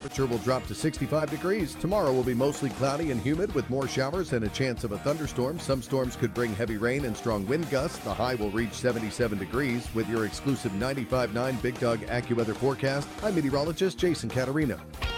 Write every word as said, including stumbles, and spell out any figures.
temperature will drop to sixty-five degrees. Tomorrow will be mostly cloudy and humid with more showers and a chance of a thunderstorm. Some storms could bring heavy rain and strong wind gusts. The high will reach seventy-seven degrees. With your exclusive ninety-five point nine Big Dog AccuWeather forecast, I'm meteorologist Jason Catarino.